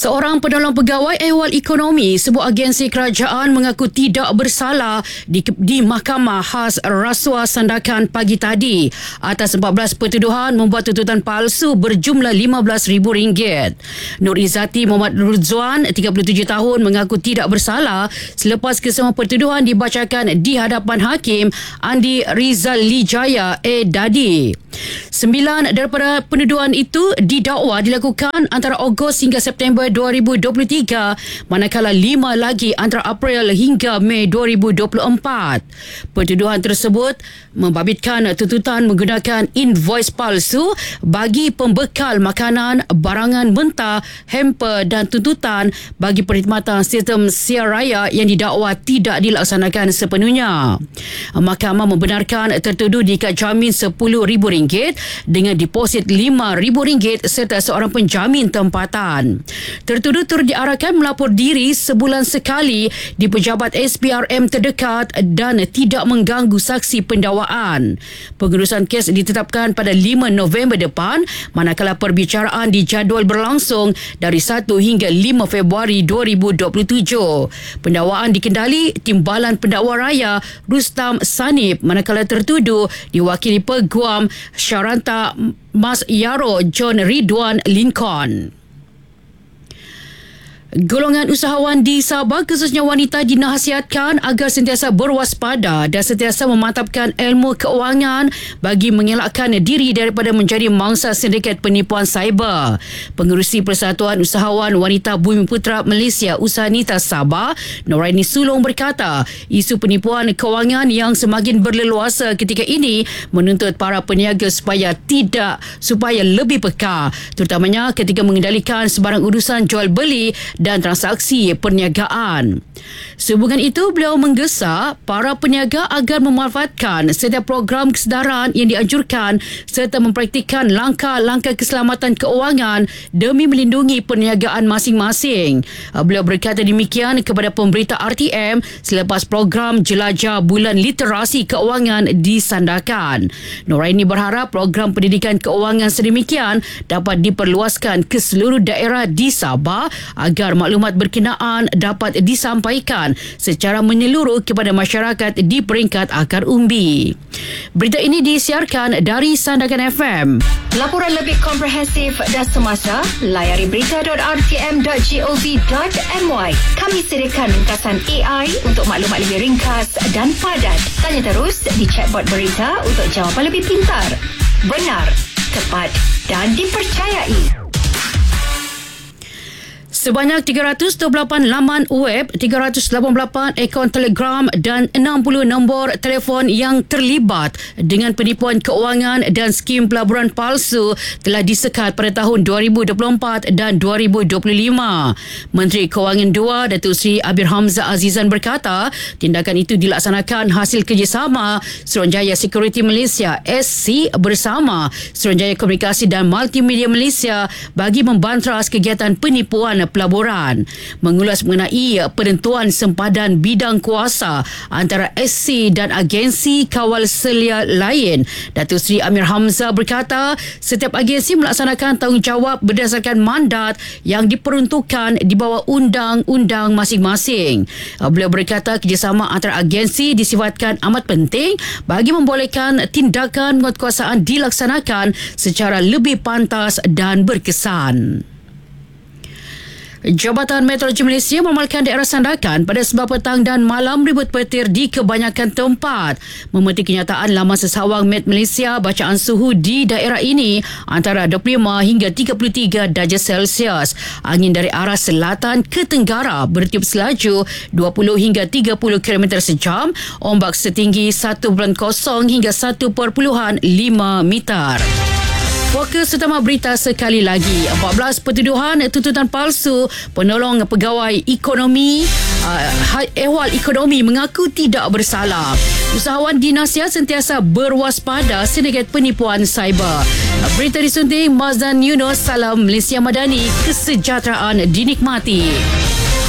Seorang penolong pegawai ehwal ekonomi sebuah agensi kerajaan mengaku tidak bersalah di Mahkamah Khas Rasuah Sandakan pagi tadi atas 14 pertuduhan membuat tuntutan palsu berjumlah RM15,000. Nur Izzati Muhammad Ruzwan, 37 tahun, mengaku tidak bersalah selepas kesemua pertuduhan dibacakan di hadapan Hakim Andi Rizal Lijaya Dadi. 9 daripada penuduhan itu didakwa dilakukan antara Ogos hingga September 2023, manakala 5 lagi antara April hingga Mei 2024. Pertuduhan tersebut membabitkan tuntutan menggunakan invoice palsu bagi pembekal makanan, barangan mentah, hamper dan tuntutan bagi perkhidmatan sistem siar raya yang didakwa tidak dilaksanakan sepenuhnya. Mahkamah membenarkan tertuduh diikat jamin RM10,000 dengan deposit RM5,000 serta seorang penjamin tempatan. Tertuduh turut diarahkan melapor diri sebulan sekali di pejabat SPRM terdekat dan tidak mengganggu saksi pendakwaan. Pengurusan kes ditetapkan pada 5 November depan, manakala perbicaraan dijadual berlangsung dari 1 hingga 5 Februari 2027. Pendakwaan dikendali Timbalan Pendakwa Raya Rustam Sanib, manakala tertuduh diwakili Peguam Syaranta Mas Yaro John Ridwan Lincoln. Golongan usahawan di Sabah, khususnya wanita, dinasihatkan agar sentiasa berwaspada dan sentiasa memantapkan ilmu keuangan bagi mengelakkan diri daripada menjadi mangsa sindiket penipuan cyber. Pengerusi Persatuan Usahawan Wanita Bumiputera Malaysia Usahanita Sabah, Noraini Sulong, berkata isu penipuan kewangan yang semakin berleluasa ketika ini menuntut para peniaga supaya lebih peka, terutamanya ketika mengendalikan sebarang urusan jual beli dan transaksi perniagaan. Sehubungan itu, beliau menggesa para peniaga agar memanfaatkan setiap program kesedaran yang dianjurkan serta mempraktikkan langkah-langkah keselamatan keuangan demi melindungi perniagaan masing-masing. Beliau berkata demikian kepada pemberita RTM selepas program Jelajah Bulan Literasi Keuangan disandarkan. Noraini berharap program pendidikan keuangan sedemikian dapat diperluaskan ke seluruh daerah di Sabah agar maklumat berkenaan dapat disampaikan secara menyeluruh kepada masyarakat di peringkat akar umbi. Berita ini disiarkan dari Sandakan FM. Laporan lebih komprehensif dan semasa, layari berita.rtm.gov.my. Kami sediakan ringkasan AI untuk maklumat lebih ringkas dan padat. Tanya terus di chatbot berita untuk jawapan lebih pintar, benar, tepat dan dipercayai. Sebanyak 328 laman web, 388 akaun Telegram dan 60 nombor telefon yang terlibat dengan penipuan keuangan dan skim pelaburan palsu telah disekat pada tahun 2024 dan 2025. Menteri Kewangan II, Datuk Seri Abir Hamzah Azizan, berkata tindakan itu dilaksanakan hasil kerjasama Suruhanjaya Security Malaysia SC bersama Suruhanjaya Komunikasi dan Multimedia Malaysia bagi membanteras kegiatan penipuan pelaburan. Mengulas mengenai penentuan sempadan bidang kuasa antara SC dan agensi kawal selia lain, Datuk Seri Amir Hamzah berkata setiap agensi melaksanakan tanggungjawab berdasarkan mandat yang diperuntukkan di bawah undang-undang masing-masing. Beliau berkata kerjasama antara agensi disifatkan amat penting bagi membolehkan tindakan penguatkuasaan dilaksanakan secara lebih pantas dan berkesan. Jabatan Meteorologi Malaysia meramalkan daerah Sandakan pada sebab petang dan malam ribut petir di kebanyakan tempat. Memetik kenyataan laman sesawang Met Malaysia, bacaan suhu di daerah ini antara 25 hingga 33 darjah Celsius. Angin dari arah selatan ke tenggara bertiup selaju 20 hingga 30 km sejam. Ombak setinggi 1.0 hingga 1.5 meter. Fokus utama berita sekali lagi. 14 pertuduhan tuntutan palsu penolong pegawai ekonomi ehwal ekonomi mengaku tidak bersalah. Usahawan dinasihat sentiasa berwaspada sindiket penipuan cyber. Berita disunting Mazdan Yunus. Salam Malaysia Madani, kesejahteraan dinikmati.